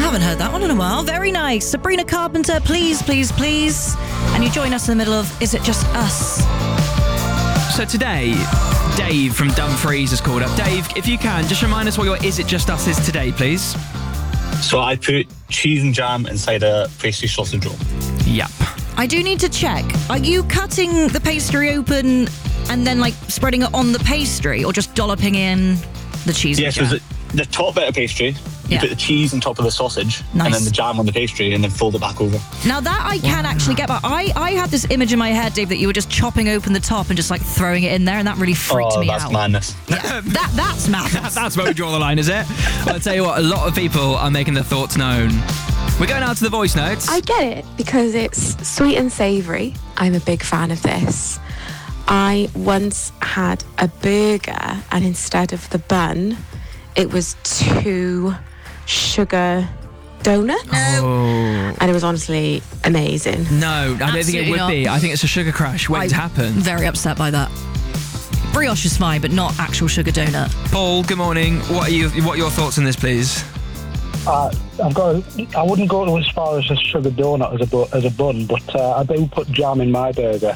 Haven't heard that one in a while. Very nice. Sabrina Carpenter, please, please, please. And you join us in the middle of Is It Just Us? So today, Dave from Dumfries has called up. Dave, if you can, just remind us what your Is It Just Us is today, please. So I put cheese and jam inside a pastry sausage roll. Yep. I do need to check. Are you cutting the pastry open and then, like, spreading it on the pastry, or just dolloping in the cheese and jam? So the top bit of pastry, you put the cheese on top of the sausage, and then the jam on the pastry, and then fold it back over. Now that I can actually get, but I had this image in my head, Dave, that you were just chopping open the top and just like throwing it in there, and that really freaked me out. That's madness. Yeah, that's madness. That's where we draw the line, is it? Well, I'll tell you what, a lot of people are making their thoughts known. We're going out to the voice notes. I get it, because it's sweet and savoury. I'm a big fan of this. I once had a burger, and instead of the bun, it was 2 sugar donuts. And it was honestly amazing. No, I don't think it would be. I think it's a sugar crash waiting to happen. Very upset by that. Brioche is fine, but not actual sugar donut. Paul, good morning. What are your thoughts on this, please? I wouldn't go as far as a sugar donut as a bun, but I do put jam in my burger.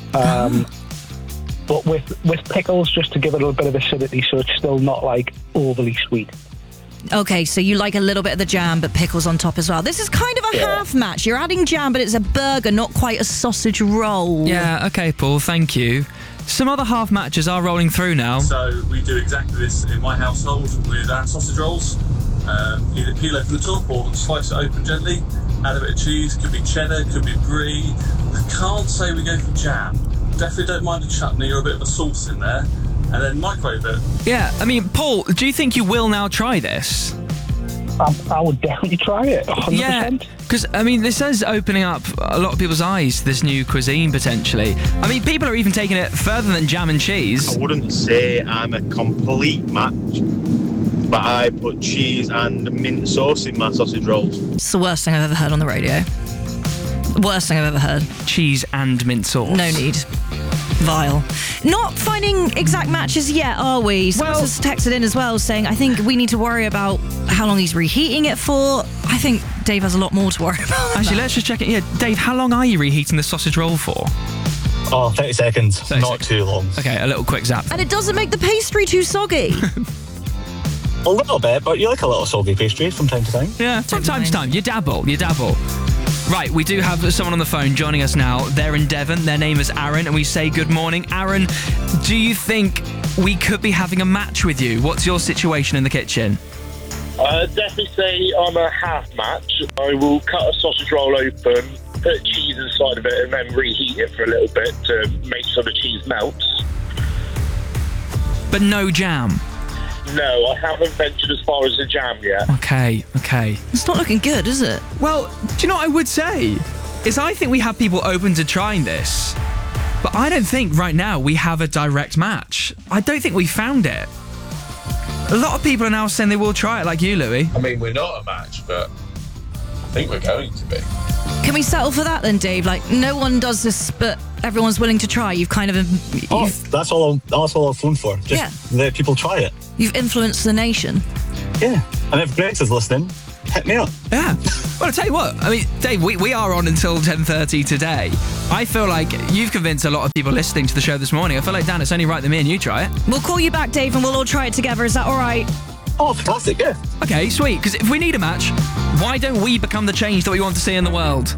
But with pickles, just to give it a little bit of acidity, so it's still not like overly sweet. Okay, so you like a little bit of the jam, but pickles on top as well. This is kind of a half match. You're adding jam, but it's a burger, not quite a sausage roll. Yeah, okay, Paul, thank you. Some other half matches are rolling through now. So we do exactly this in my household with our sausage rolls. Either peel open the top or slice it open gently. Add a bit of cheese, could be cheddar, could be brie. I can't say we go for jam. Definitely don't mind a chutney or a bit of a sauce in there. And then microwave it. Yeah, I mean, Paul, do you think you will now try this? I would definitely try it, 100%. Yeah, because, I mean, this is opening up a lot of people's eyes to this new cuisine, potentially. I mean, people are even taking it further than jam and cheese. I wouldn't say I'm a complete match, but I put cheese and mint sauce in my sausage rolls. It's the worst thing I've ever heard on the radio. Worst thing I've ever heard. Cheese and mint sauce. No need. Vile. Not finding exact matches yet, are we? Someone has texted in as well saying, I think we need to worry about how long he's reheating it for. I think Dave has a lot more to worry about. Actually, let's just check it. Yeah, Dave, how long are you reheating the sausage roll for? 30 seconds. 30 not seconds. too long. Okay, a little quick zap. And it doesn't make the pastry too soggy. A little bit, but you like a little soggy pastry from time to time. Yeah, from time to time. You dabble. Right, we do have someone on the phone joining us now. They're in Devon. Their name is Aaron, and we say good morning. Aaron, do you think we could be having a match with you? What's your situation in the kitchen? Definitely say I'm a half match. I will cut a sausage roll open, put cheese inside of it, and then reheat it for a little bit to make sure the cheese melts. But no jam? No, I haven't ventured as far as the jam yet. Okay. It's not looking good, is it? Well, do you know what I would say? Is I think we have people open to trying this, but I don't think right now we have a direct match. I don't think we found it. A lot of people are now saying they will try it, like you, Louis. I mean, we're not a match, but I think we're going to be. Can we settle for that then, Dave? Like, no one does this, but everyone's willing to try. You've kind of... That's all I've flown for. Just let people try it. You've influenced the nation. Yeah. And if Grex is listening, hit me up. Yeah. Well, I'll tell you what. I mean, Dave, we are on until 10:30 today. I feel like you've convinced a lot of people listening to the show this morning. I feel like, Dan, it's only right that me and you try it. We'll call you back, Dave, and we'll all try it together. Is that all right? Oh, fantastic, yeah. Okay, sweet. Because if we need a match, why don't we become the change that we want to see in the world?